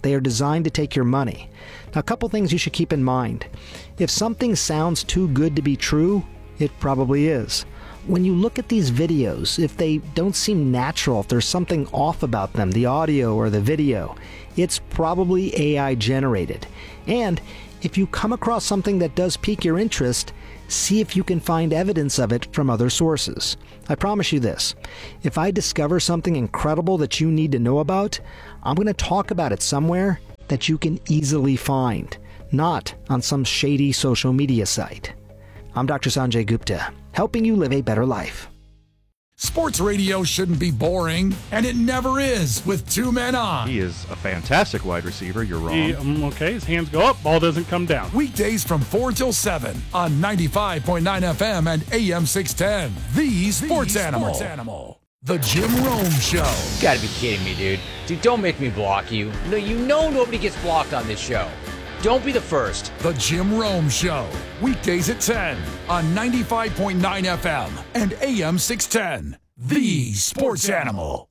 [SPEAKER 32] They are designed to take your money. Now, a couple things you should keep in mind. If something sounds too good to be true, it probably is. When you look at these videos, if they don't seem natural, if there's something off about them, the audio or the video, it's probably AI generated. And if you come across something that does pique your interest, see if you can find evidence of it from other sources. I promise you this, if I discover something incredible that you need to know about, I'm going to talk about it somewhere that you can easily find, not on some shady social media site. I'm Dr. Sanjay Gupta, helping you live a better life.
[SPEAKER 1] Sports radio shouldn't be boring, and it never is with two men on.
[SPEAKER 3] He is a fantastic wide receiver. You're wrong.
[SPEAKER 5] Okay, his hands go up, ball doesn't come down.
[SPEAKER 1] Weekdays from 4 till 7 on 95.9 FM and AM 610. The Sports Animal. The Jim Rome Show.
[SPEAKER 7] You gotta be kidding me, dude. Dude, don't make me block you. No, you know nobody gets blocked on this show. Don't be the first.
[SPEAKER 1] The Jim Rome Show. Weekdays at 10 on 95.9 FM and AM 610. The Sports Animal.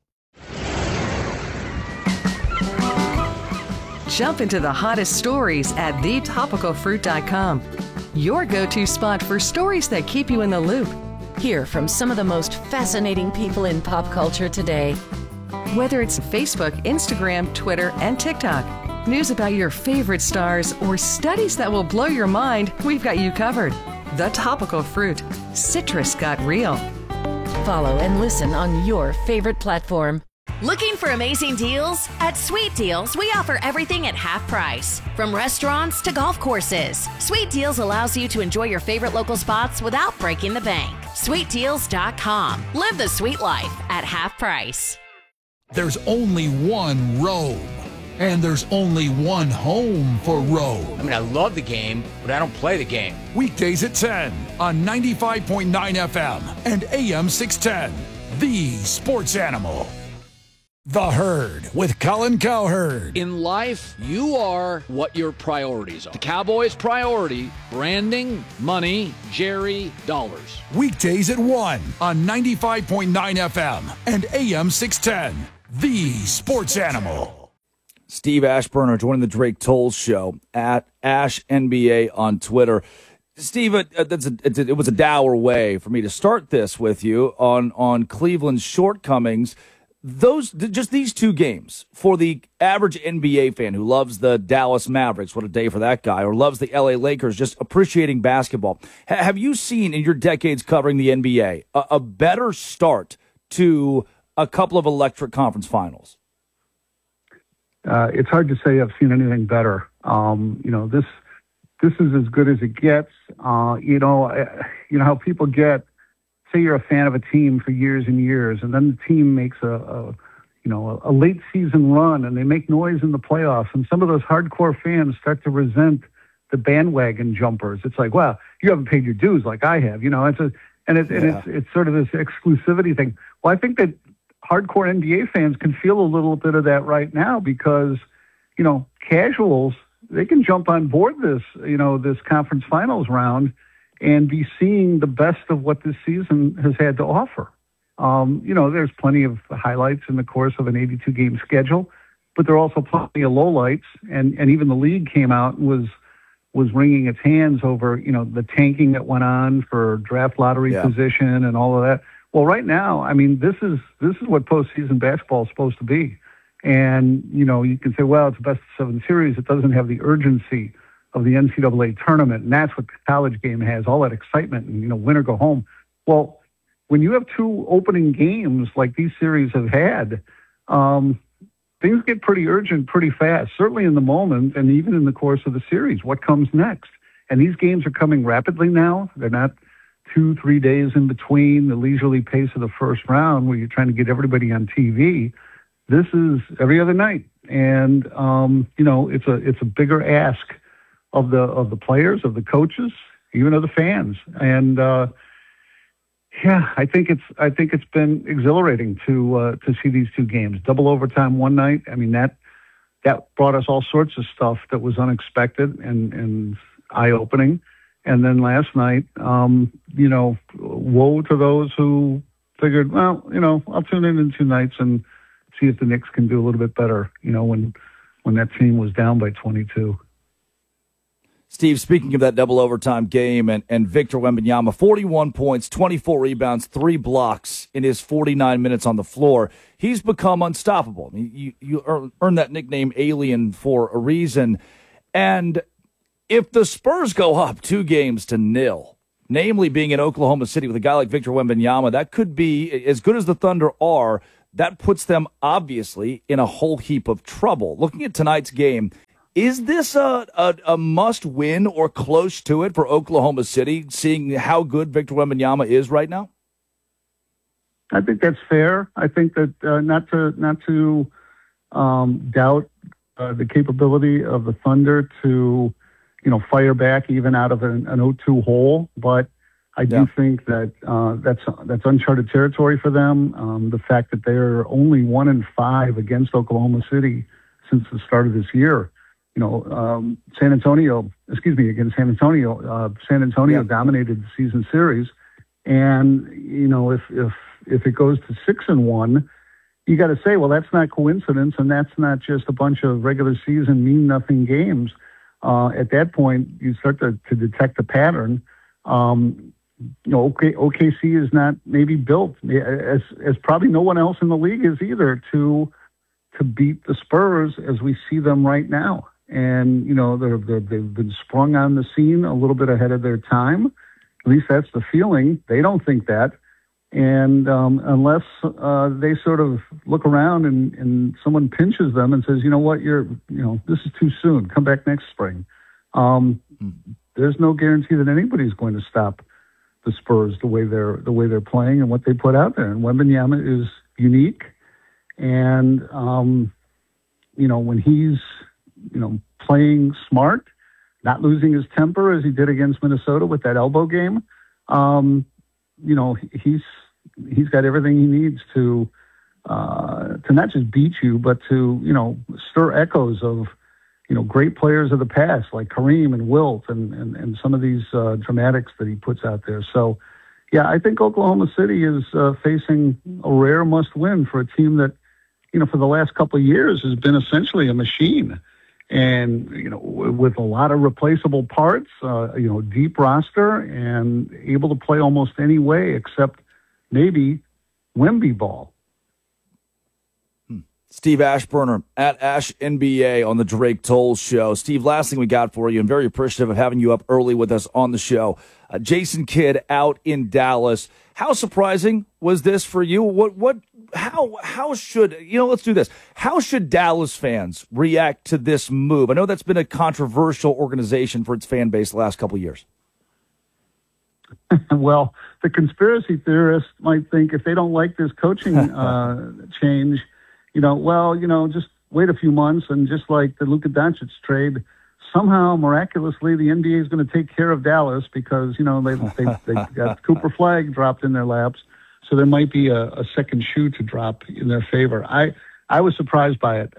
[SPEAKER 10] Jump into the hottest stories at thetopicalfruit.com. Your go-to spot for stories that keep you in the loop.
[SPEAKER 26] Hear from some of the most fascinating people in pop culture today.
[SPEAKER 10] Whether it's Facebook, Instagram, Twitter, and TikTok, news about your favorite stars, or studies that will blow your mind, we've got you covered. The Topical Fruit. Citrus got real.
[SPEAKER 26] Follow and listen on your favorite platform.
[SPEAKER 25] Looking for amazing deals? At Sweet Deals, we offer everything at half price. From restaurants to golf courses, Sweet Deals allows you to enjoy your favorite local spots without breaking the bank. SweetDeals.com. Live the sweet life at half price.
[SPEAKER 1] There's only one Rome, and there's only one home for Rome.
[SPEAKER 7] I mean, I love the game, but I don't play the game.
[SPEAKER 1] Weekdays at 10 on 95.9 FM and AM 610. The Sports Animal. The Herd with Colin Cowherd.
[SPEAKER 11] In life, you are what your priorities are. The Cowboys' priority, branding, money, Jerry, dollars.
[SPEAKER 1] Weekdays at 1 on 95.9 FM and AM 610. The Sports Animal.
[SPEAKER 12] Steve Ashburner joining the Drake Tolles Show at AshNBA on Twitter. Steve, it was a dour way for me to start this with you on Cleveland's shortcomings. Just these two games for the average NBA fan who loves the Dallas Mavericks, what a day for that guy, or loves the LA Lakers, just appreciating basketball. Have you seen in your decades covering the NBA a better start to a couple of electric conference finals?
[SPEAKER 13] It's hard to say I've seen anything better. This is as good as it gets. You know how people get. Say you're a fan of a team for years and years, and then the team makes a late season run, and they make noise in the playoffs, and some of those hardcore fans start to resent the bandwagon jumpers. It's like, well, you haven't paid your dues like I have. It's sort of this exclusivity thing. Well, I think that hardcore NBA fans can feel a little bit of that right now because, casuals, they can jump on board this conference finals round and be seeing the best of what this season has had to offer. There's plenty of highlights in the course of an 82-game schedule, but there are also plenty of lowlights, and even the league came out and was wringing its hands over, the tanking that went on for draft lottery position and all of that. Well, right now, I mean, this is what postseason basketball is supposed to be. And, you can say, well, it's a best-of-7 series. It doesn't have the urgency of the NCAA tournament, and that's what the college game has, all that excitement and, win or go home. Well, when you have two opening games like these series have had, things get pretty urgent pretty fast, certainly in the moment and even in the course of the series. What comes next? And these games are coming rapidly now. They're not 2-3 days in between the leisurely pace of the first round where you're trying to get everybody on TV. This is every other night. And, it's a bigger ask of the players, of the coaches, even of the fans. And, I think it's been exhilarating to see these two games. Double overtime one night. I mean, that brought us all sorts of stuff that was unexpected and eye-opening. And then last night, woe to those who figured, well, I'll tune in 2 nights and see if the Knicks can do a little bit better, when when that team was down by 22.
[SPEAKER 12] Steve, speaking of that double overtime game and Victor Wembanyama, 41 points, 24 rebounds, 3 blocks in his 49 minutes on the floor. He's become unstoppable. I mean, you earned that nickname Alien for a reason. And if the Spurs go up 2-0, namely being in Oklahoma City with a guy like Victor Wembanyama, that could be, as good as the Thunder are, that puts them obviously in a whole heap of trouble. Looking at tonight's game, is this a must-win or close to it for Oklahoma City, seeing how good Victor Wembanyama is right now?
[SPEAKER 13] I think that's fair. I think that not to doubt the capability of the Thunder to, fire back even out of an 0-2 hole, but I do think that that's uncharted territory for them. The fact that they're only 1-5 against Oklahoma City since the start of this year. Against San Antonio. San Antonio dominated the season series, and if it goes to 6-1, you got to say, well, that's not coincidence, and that's not just a bunch of regular season mean nothing games. At that point, you start to detect a pattern. OKC is not maybe built as probably no one else in the league is either to beat the Spurs as we see them right now. And, they've been sprung on the scene a little bit ahead of their time. At least that's the feeling. They don't think that. And unless they sort of look around and someone pinches them and says, you know what, this is too soon. Come back next spring. There's no guarantee that anybody's going to stop the Spurs the way they're playing and what they put out there. And Wembanyama is unique. And, when he's, playing smart, not losing his temper as he did against Minnesota with that elbow game. He's got everything he needs to not just beat you, but to, stir echoes of, great players of the past like Kareem and Wilt and some of these dramatics that he puts out there. So, yeah, I think Oklahoma City is facing a rare must-win for a team that, for the last couple of years has been essentially a machine. And, with a lot of replaceable parts, deep roster and able to play almost any way except maybe Wemby ball.
[SPEAKER 12] Steve Ashburner at Ash NBA on the Drake Toll Show. Steve, last thing we got for you, and very appreciative of having you up early with us on the show. Jason Kidd out in Dallas. How surprising was this for you? How should, let's do this. How should Dallas fans react to this move? I know that's been a controversial organization for its fan base the last couple of years.
[SPEAKER 13] Well, the conspiracy theorists might think if they don't like this coaching change, just wait a few months, and just like the Luka Doncic trade, somehow miraculously the NBA is going to take care of Dallas because they got Cooper Flagg dropped in their laps, so there might be a second shoe to drop in their favor. I was surprised by it.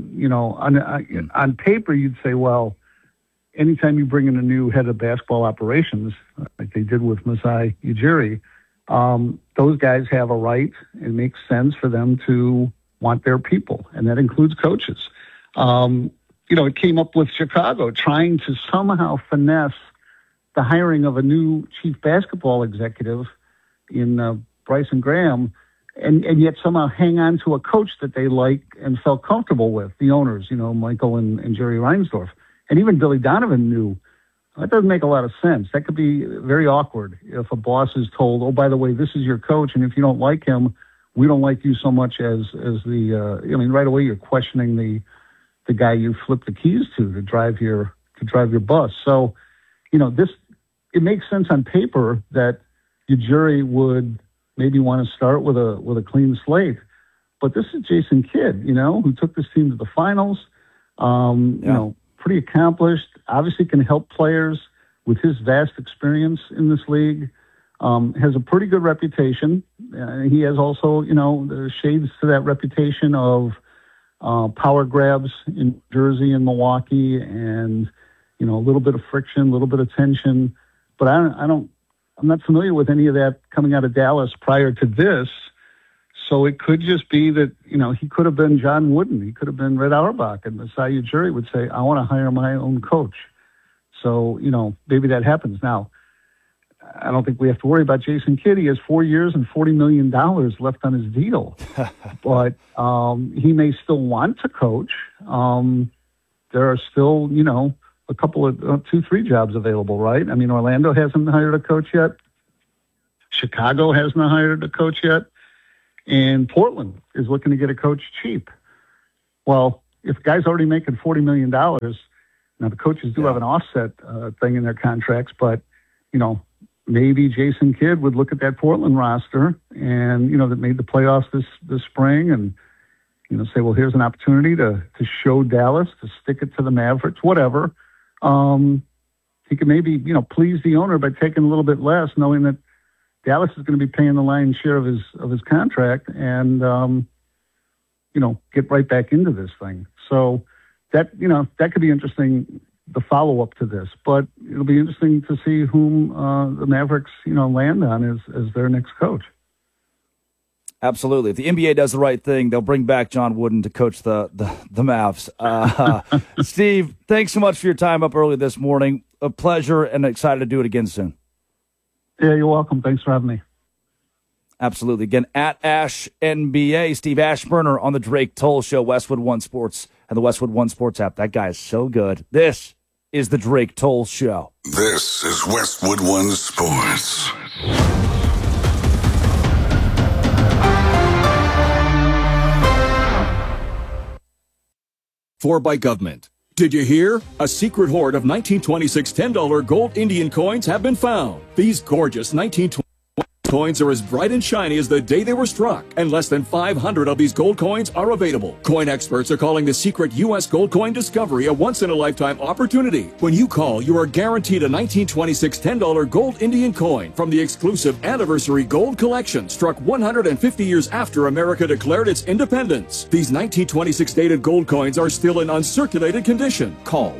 [SPEAKER 13] On paper you'd say, well, anytime you bring in a new head of basketball operations, like they did with Masai Ujiri, those guys have a right. It makes sense for them to want their people, and that includes coaches. It came up with Chicago trying to somehow finesse the hiring of a new chief basketball executive in Bryson Graham, and yet somehow hang on to a coach that they like and felt comfortable with, the owners, Michael and Jerry Reinsdorf. And even Billy Donovan knew that doesn't make a lot of sense. That could be very awkward if a boss is told, oh, by the way, this is your coach, and if you don't like him, we don't like you so much as right away you're questioning the guy you flip the keys to drive your bus. So, it makes sense on paper that your jury would maybe want to start with a clean slate. But this is Jason Kidd, who took this team to the finals, pretty accomplished, obviously can help players with his vast experience in this league. Has a pretty good reputation. He has also, the shades to that reputation of power grabs in Jersey and Milwaukee, and a little bit of friction, a little bit of tension. But I'm not familiar with any of that coming out of Dallas prior to this. So it could just be that, he could have been John Wooden. He could have been Red Auerbach, and the Cy Young jury would say, I want to hire my own coach. So, maybe that happens. Now, I don't think we have to worry about Jason Kidd. He has 4 years and $40 million left on his deal. But he may still want to coach. There are still, a couple of 2-3 jobs available, right? I mean, Orlando hasn't hired a coach yet. Chicago hasn't hired a coach yet. And Portland is looking to get a coach cheap. Well, if a guy's already making $40 million, now the coaches do have an offset thing in their contracts, but, maybe Jason Kidd would look at that Portland roster and, that made the playoffs this spring and, say, well, here's an opportunity to show Dallas, to stick it to the Mavericks, whatever. He could maybe, please the owner by taking a little bit less, knowing that Dallas is going to be paying the lion's share of his contract and, get right back into this thing. So that could be interesting, the follow-up to this. But it'll be interesting to see whom the Mavericks, land on as their next coach.
[SPEAKER 12] Absolutely. If the NBA does the right thing, they'll bring back John Wooden to coach the Mavs. Steve, thanks so much for your time up early this morning. A pleasure, and excited to do it again soon.
[SPEAKER 13] Yeah, you're welcome. Thanks for having me.
[SPEAKER 12] Absolutely. Again, at Ash NBA, Steve Ashburner on the Drake Toll Show, Westwood One Sports, and the Westwood One Sports app. That guy is so good. This is the Drake Toll Show.
[SPEAKER 2] This is Westwood One Sports.
[SPEAKER 6] For by government. Did you hear? A secret hoard of 1926 $10 gold Indian coins have been found. These gorgeous 1920 coins are as bright and shiny as the day they were struck, and less than 500 of these gold coins are available. Coin experts are calling the secret U.S. gold coin discovery a once-in-a-lifetime opportunity. When you call, you are guaranteed a 1926 $10 gold Indian coin from the exclusive Anniversary Gold Collection, struck 150 years after America declared its independence. These 1926 dated gold coins are still in uncirculated condition. Call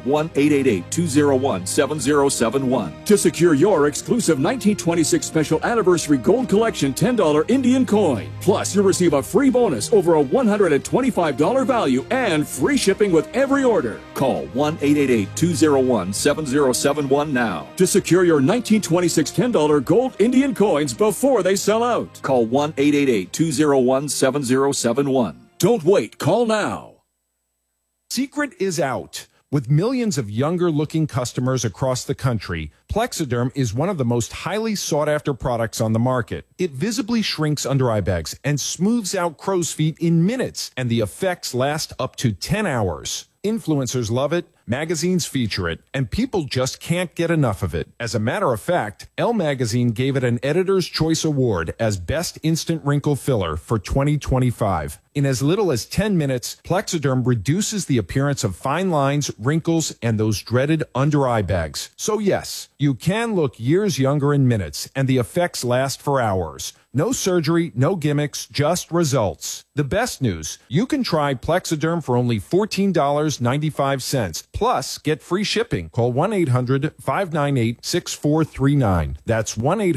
[SPEAKER 6] 1-888-201-7071 to secure your exclusive 1926 Special Anniversary Gold Collection $10 Indian coin. Plus, you'll receive a free bonus over a $125 value and free shipping with every order. Call 1-888-201-7071 now to secure your 1926 $10 gold Indian coins before they sell out. Call 1-888-201-7071. Don't wait. Call now.
[SPEAKER 14] Secret is out. With millions of younger-looking customers across the country, Plexiderm is one of the most highly sought-after products on the market. It visibly shrinks under eye bags and smooths out crow's feet in minutes, and the effects last up to 10 hours. Influencers love it, magazines feature it, and people just can't get enough of it. As a matter of fact, Elle Magazine gave it an Editor's Choice Award as Best Instant Wrinkle Filler for 2025. In as little as 10 minutes, Plexiderm reduces the appearance of fine lines, wrinkles, and those dreaded under-eye bags. So yes, you can look years younger in minutes, and the effects last for hours. No surgery, no gimmicks, just results. The best news, you can try Plexiderm for only $14.95. Plus, get free shipping. Call 1-800-598-6439. That's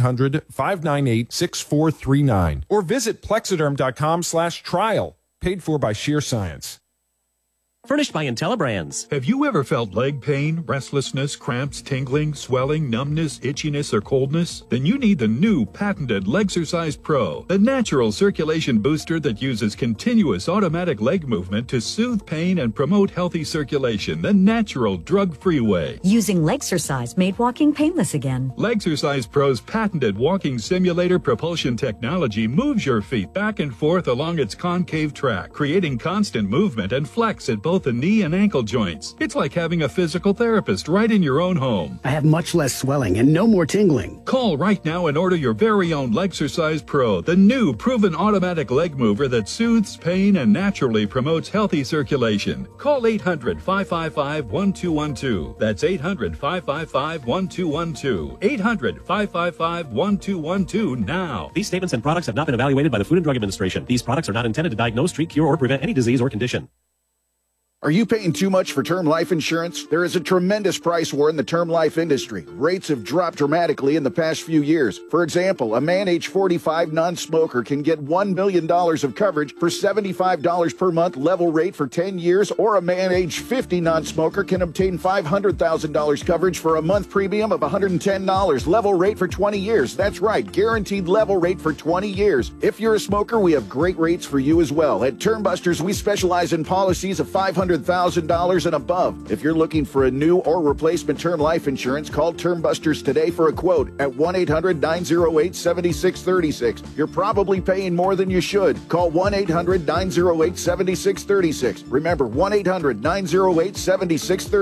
[SPEAKER 14] 1-800-598-6439. Or visit Plexiderm.com/trial. Paid for by Sheer Science.
[SPEAKER 15] Furnished by IntelliBrands.
[SPEAKER 16] Have you ever felt leg pain, restlessness, cramps, tingling, swelling, numbness, itchiness, or coldness? Then you need the new patented Legsercise Pro, the natural circulation booster that uses continuous automatic leg movement to soothe pain and promote healthy circulation the natural, drug-free way.
[SPEAKER 17] Using Legsercise made walking painless again.
[SPEAKER 16] Legsercise Pro's patented walking simulator propulsion technology moves your feet back and forth along its concave track, creating constant movement and flex at both the knee and ankle joints. It's like having a physical therapist right in your own home.
[SPEAKER 27] I have much less swelling and no more tingling.
[SPEAKER 16] Call right now and order your very own Legsercise Pro, the new proven automatic leg mover that soothes pain and naturally promotes healthy circulation. Call 800-555-1212. That's 800-555-1212. 800-555-1212 now.
[SPEAKER 15] These statements and products have not been evaluated by the Food and Drug Administration. These products are not intended to diagnose, treat, cure, or prevent any disease or condition.
[SPEAKER 4] Are you paying too much for term life insurance? There is a tremendous price war in the term life industry. Rates have dropped dramatically in the past few years. For example, a man age 45 non-smoker can get $1 million of coverage for $75 per month level rate for 10 years, or a man age 50 non-smoker can obtain $500,000 coverage for a month premium of $110 level rate for 20 years. That's right, guaranteed level rate for 20 years. If you're a smoker, we have great rates for you as well. At Termbusters, we specialize in policies of $500,000 and above. If you're looking for a new or replacement term life insurance, call Termbusters today for a quote at 1-800-908-7636. You're probably paying more than you should. Call 1-800-908-7636. Remember, 1-800-908-7636.